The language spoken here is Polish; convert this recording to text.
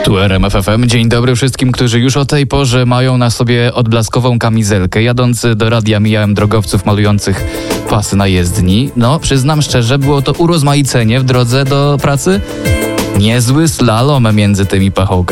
Tu RMF FM. Dzień dobry wszystkim, którzy już o tej porze mają na sobie odblaskową kamizelkę. Jadąc do radia mijałem drogowców malujących pasy na jezdni. No, przyznam szczerze, było to urozmaicenie w drodze do pracy. Niezły slalom między tymi pachołkami.